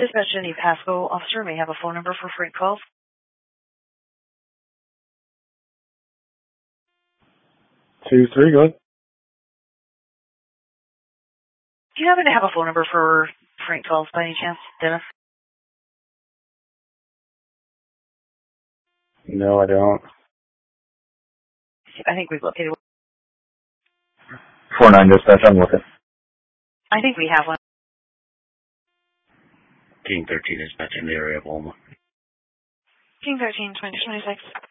Dispatch Jenny Pasco. Officer, may I have a phone number for freight calls? 2-3, go ahead. Do you happen to have a phone number for freight calls by any chance, Dennis? No, I don't. I think we've located one. 4-9 dispatch, I'm looking. I think we have one. Team 13 dispatch in the area of Loma. Team 13, 2026.